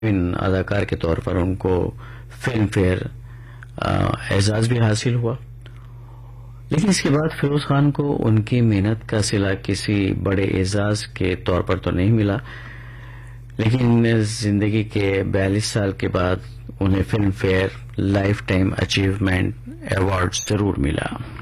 इन अदाकार के तौर पर उनको फिल्म फेयर एजाज भी हासिल हुआ। लेकिन इसके बाद फिरोज खान को उनकी मेहनत का सिला किसी बड़े एजाज के तौर पर तो नहीं मिला, लेकिन जिंदगी के 42 साल के बाद उन्हें film fair life time achievement award जरूर मिला।